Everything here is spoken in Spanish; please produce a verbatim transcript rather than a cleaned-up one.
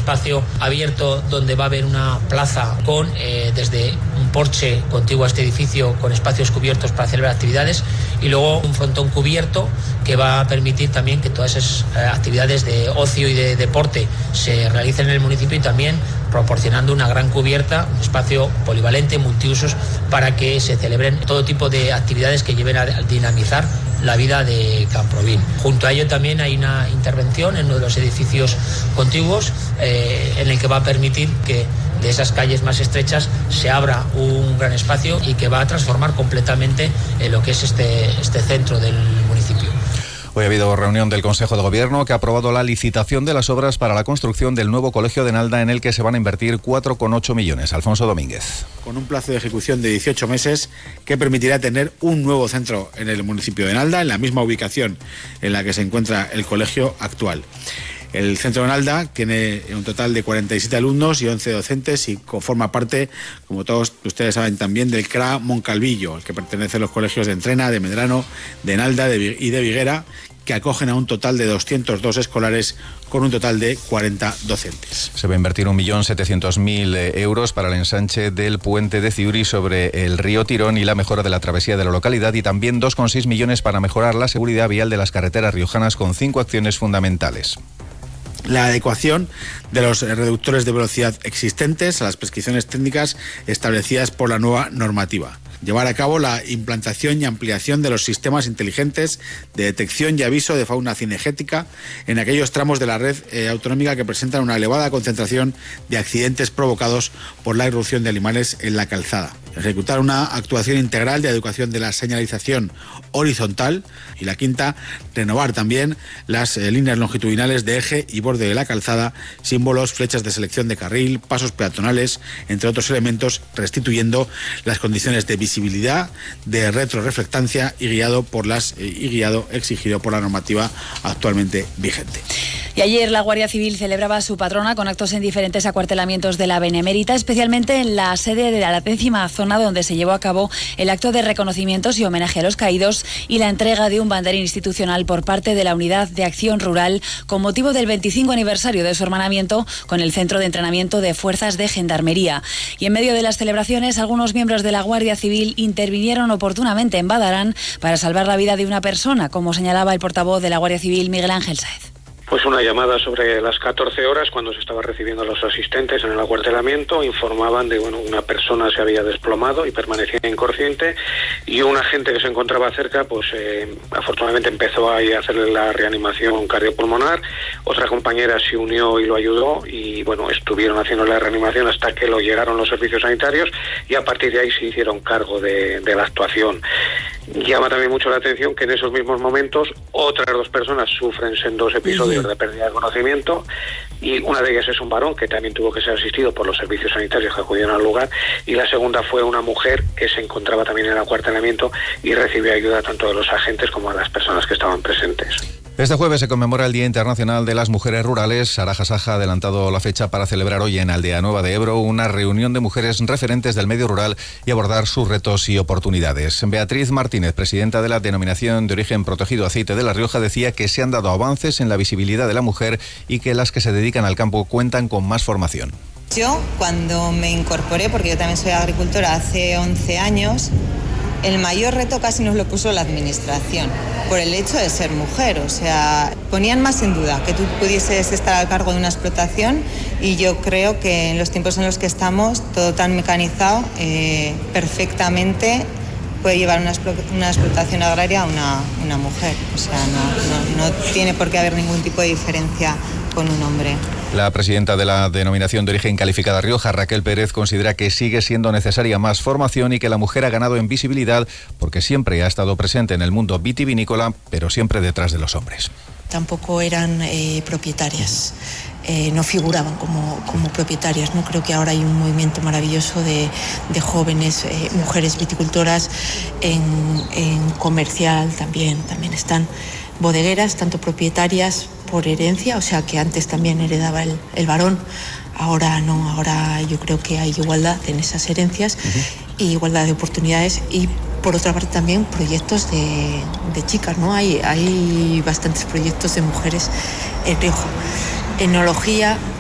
espacio abierto donde va a haber una plaza con eh, desde un porche contiguo a este edificio con espacios cubiertos para celebrar actividades y luego un frontón cubierto que va a permitir también que todas esas eh, actividades de ocio y de deporte se realicen en el municipio y también proporcionando una gran cubierta, un espacio polivalente, multiusos, para que se celebren todo tipo de actividades que lleven a dinamizar la vida de Camprovín. Junto a ello también hay una intervención en uno de los edificios contiguos eh, en el que va a permitir que de esas calles más estrechas se abra un gran espacio y que va a transformar completamente eh, lo que es este, este centro del municipio. Hoy ha habido reunión del Consejo de Gobierno que ha aprobado la licitación de las obras para la construcción del nuevo colegio de Nalda, en el que se van a invertir cuatro coma ocho millones. Alfonso Domínguez. Con un plazo de ejecución de dieciocho meses que permitirá tener un nuevo centro en el municipio de Nalda, en la misma ubicación en la que se encuentra el colegio actual. El centro de Nalda tiene un total de cuarenta y siete alumnos y once docentes y forma parte, como todos ustedes saben también, del C R A Moncalvillo, al que pertenecen los colegios de Entrena, de Medrano, de Nalda de, y de Viguera, que acogen a un total de doscientos dos escolares con un total de cuarenta docentes. Se va a invertir un millón setecientos mil euros para el ensanche del puente de Ciuri sobre el río Tirón y la mejora de la travesía de la localidad, y también dos coma seis millones para mejorar la seguridad vial de las carreteras riojanas, con cinco acciones fundamentales. La adecuación de los reductores de velocidad existentes a las prescripciones técnicas establecidas por la nueva normativa. Llevar a cabo la implantación y ampliación de los sistemas inteligentes de detección y aviso de fauna cinegética en aquellos tramos de la red eh, autonómica que presentan una elevada concentración de accidentes provocados por la irrupción de animales en la calzada. Ejecutar una actuación integral de adecuación de la señalización horizontal. Y la quinta, renovar también las eh, líneas longitudinales de eje y borde de la calzada, símbolos, flechas de selección de carril, pasos peatonales, entre otros elementos, restituyendo las condiciones de visibilidad, de retroreflectancia y guiado por las eh, y guiado exigido por la normativa actualmente vigente. Y ayer la Guardia Civil celebraba su patrona con actos en diferentes acuartelamientos de la Benemérita, especialmente en la sede de la décima zona, donde se llevó a cabo el acto de reconocimientos y homenaje a los caídos y la entrega de un banderín institucional por parte de la Unidad de Acción Rural con motivo del veinticinco aniversario de su hermanamiento con el Centro de Entrenamiento de Fuerzas de Gendarmería. Y en medio de las celebraciones, algunos miembros de la Guardia Civil intervinieron oportunamente en Badarán para salvar la vida de una persona, como señalaba el portavoz de la Guardia Civil, Miguel Ángel Sáez. Pues una llamada sobre las catorce horas, cuando se estaba recibiendo a los asistentes en el acuartelamiento, informaban de, bueno, una persona se había desplomado y permanecía inconsciente, y un agente que se encontraba cerca, pues eh, afortunadamente empezó a hacerle la reanimación cardiopulmonar. Otra compañera se unió y lo ayudó, y bueno, estuvieron haciendo la reanimación hasta que lo llegaron los servicios sanitarios, y a partir de ahí se hicieron cargo de, de la actuación. Llama también mucho la atención que en esos mismos momentos otras dos personas sufren sendos episodios de pérdida de conocimiento, y una de ellas es un varón que también tuvo que ser asistido por los servicios sanitarios que acudieron al lugar, y la segunda fue una mujer que se encontraba también en el acuartelamiento y recibió ayuda tanto de los agentes como de las personas que estaban presentes. Este jueves se conmemora el Día Internacional de las Mujeres Rurales. Sara Jasaja ha adelantado la fecha para celebrar hoy en Aldea Nueva de Ebro una reunión de mujeres referentes del medio rural y abordar sus retos y oportunidades. Beatriz Martínez, presidenta de la Denominación de Origen Protegido Aceite de La Rioja, decía que se han dado avances en la visibilidad de la mujer y que las que se dedican al campo cuentan con más formación. Yo, cuando me incorporé, porque yo también soy agricultora hace once años, el mayor reto casi nos lo puso la administración, por el hecho de ser mujer. O sea, ponían más en duda que tú pudieses estar al cargo de una explotación, y yo creo que en los tiempos en los que estamos, todo tan mecanizado, eh, perfectamente puede llevar una, una explotación agraria a una, una mujer. O sea, no, no, no tiene por qué haber ningún tipo de diferencia con un hombre. La presidenta de la Denominación de Origen Calificada Rioja, Raquel Pérez, considera que sigue siendo necesaria más formación y que la mujer ha ganado en visibilidad porque siempre ha estado presente en el mundo vitivinícola, pero siempre detrás de los hombres. Tampoco eran eh, propietarias, eh, no figuraban como, como propietarias, ¿no? Creo que ahora hay un movimiento maravilloso de, de jóvenes, eh, mujeres viticultoras, en, en comercial también, también están bodegueras, tanto propietarias por herencia, o sea que antes también heredaba el, el varón, ahora no, ahora yo creo que hay igualdad en esas herencias, uh-huh. y igualdad de oportunidades, y por otra parte también proyectos de, de chicas, ¿no? Hay, hay bastantes proyectos de mujeres en Rioja. Enología,